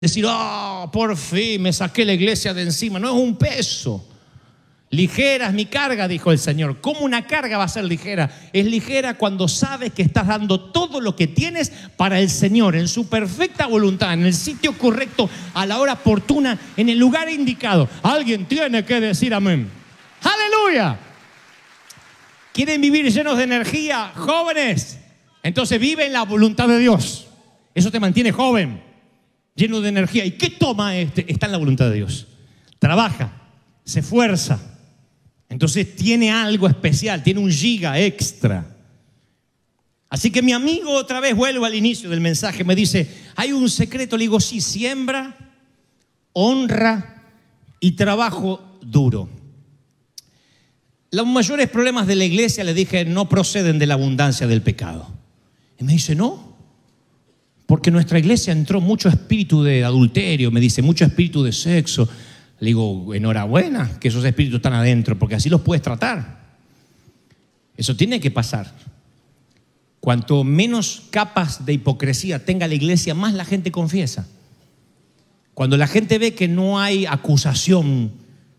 Decir, oh, por fin me saqué la iglesia de encima. No es un peso. Ligera es mi carga, dijo el Señor. ¿Cómo una carga va a ser ligera? Es ligera cuando sabes que estás dando todo lo que tienes para el Señor, en su perfecta voluntad, en el sitio correcto, a la hora oportuna, en el lugar indicado. Alguien tiene que decir amén. ¡Aleluya! ¿Quieren vivir llenos de energía, jóvenes? Entonces vive en la voluntad de Dios. Eso te mantiene joven, lleno de energía. ¿Y qué toma este? Está en la voluntad de Dios. Trabaja, se esfuerza. Entonces tiene algo especial, tiene un giga extra. Así que mi amigo, otra vez vuelvo al inicio del mensaje, me dice, hay un secreto. Le digo, sí, siembra, honra y trabajo duro. Los mayores problemas de la iglesia, le dije, no proceden de la abundancia del pecado. Y me dice, no, porque en nuestra iglesia entró mucho espíritu de adulterio, me dice, mucho espíritu de sexo. Le digo, enhorabuena que esos espíritus están adentro, porque así los puedes tratar. Eso tiene que pasar. Cuanto menos capas de hipocresía tenga la iglesia, más la gente confiesa. Cuando la gente ve que no hay acusación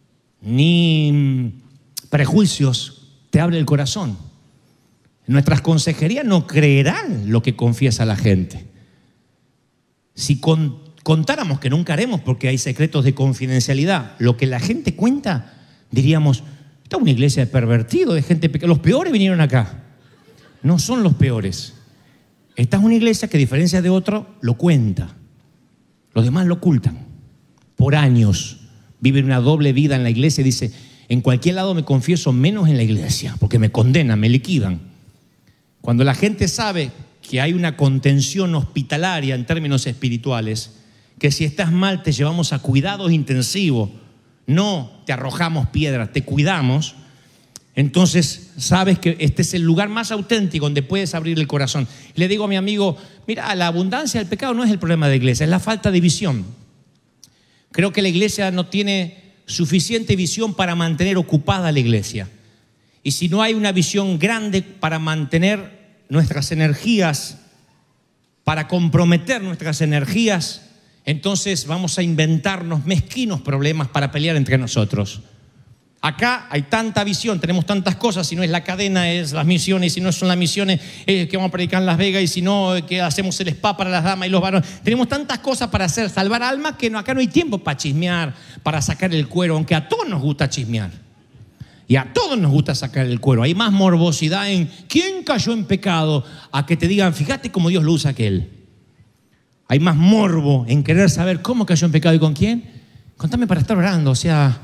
ni prejuicios, te abre el corazón. En nuestras consejerías no creerán lo que confiesa la gente. Si contáramos, que nunca haremos porque hay secretos de confidencialidad, lo que la gente cuenta, diríamos, esta es una iglesia de pervertidos, de gente pecadora. Los peores vinieron acá. No son los peores. Esta es una iglesia que, a diferencia de otro, lo cuenta. Los demás lo ocultan. Por años viven una doble vida en la iglesia y dice, en cualquier lado me confieso menos en la iglesia, porque me condenan, me liquidan. Cuando la gente sabe que hay una contención hospitalaria en términos espirituales, que si estás mal te llevamos a cuidados intensivos, no te arrojamos piedras, te cuidamos, entonces sabes que este es el lugar más auténtico donde puedes abrir el corazón. Le digo a mi amigo, mira, la abundancia del pecado no es el problema de la iglesia, es la falta de visión. Creo que la iglesia no tiene suficiente visión para mantener ocupada la iglesia. Y si no hay una visión grande para mantener nuestras energías, para comprometer nuestras energías, entonces vamos a inventarnos mezquinos problemas para pelear entre nosotros. Acá hay tanta visión, tenemos tantas cosas, si no es la cadena, es las misiones, si no son las misiones, que vamos a predicar en Las Vegas, y si no, que hacemos el spa para las damas y los varones. Tenemos tantas cosas para hacer, salvar almas, que acá no hay tiempo para chismear, para sacar el cuero, aunque a todos nos gusta chismear. Y a todos nos gusta sacar el cuero. Hay más morbosidad en quién cayó en pecado a que te digan, fíjate cómo Dios lo usa aquel. Hay más morbo en querer saber cómo cayó en pecado y con quién. Contame para estar orando, o sea...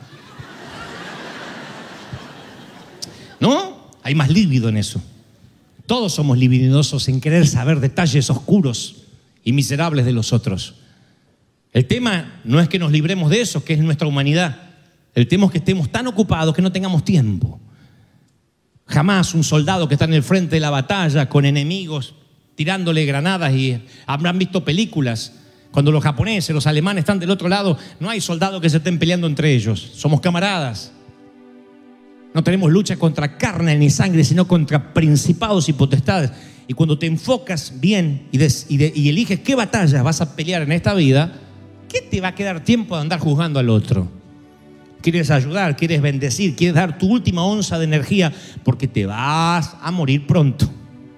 ¿No? Hay más líbido en eso. Todos somos libidinosos en querer saber detalles oscuros y miserables de los otros. El tema no es que nos libremos de eso, que es nuestra humanidad. El tema es que estemos tan ocupados que no tengamos tiempo. Jamás un soldado que está en el frente de la batalla con enemigos tirándole granadas, y habrán visto películas, cuando los japoneses, los alemanes están del otro lado, no hay soldados que se estén peleando entre ellos. Somos camaradas. No tenemos lucha contra carne ni sangre, sino contra principados y potestades. Y cuando te enfocas bien y eliges qué batallas vas a pelear en esta vida, ¿qué te va a quedar tiempo de andar juzgando al otro? Quieres ayudar, quieres bendecir, quieres dar tu última onza de energía, porque te vas a morir pronto.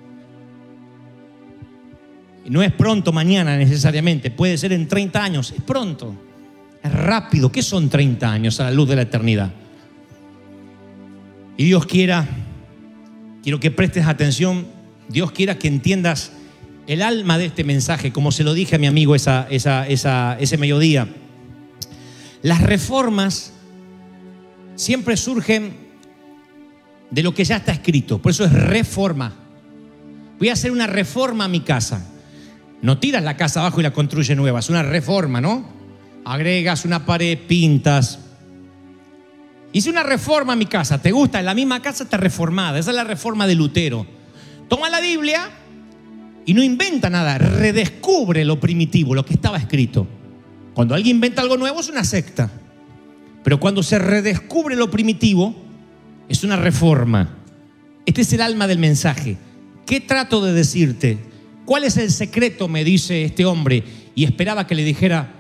Y no es pronto mañana necesariamente, puede ser en 30 años, es pronto, es rápido. ¿Qué son 30 años a la luz de la eternidad? Y Dios quiero que prestes atención, Dios quiera que entiendas el alma de este mensaje, como se lo dije a mi amigo ese mediodía. Las reformas siempre surgen de lo que ya está escrito, por eso es reforma. Voy a hacer una reforma a mi casa. No tiras la casa abajo y la construyes nueva, es una reforma, ¿no? Agregas una pared, pintas. Hice una reforma a mi casa, ¿te gusta? En la misma casa está reformada, esa es la reforma de Lutero. Toma la Biblia y no inventa nada, redescubre lo primitivo, lo que estaba escrito. Cuando alguien inventa algo nuevo es una secta, pero cuando se redescubre lo primitivo es una reforma. Este es el alma del mensaje. ¿Qué trato de decirte? ¿Cuál es el secreto?, me dice este hombre, y esperaba que le dijera,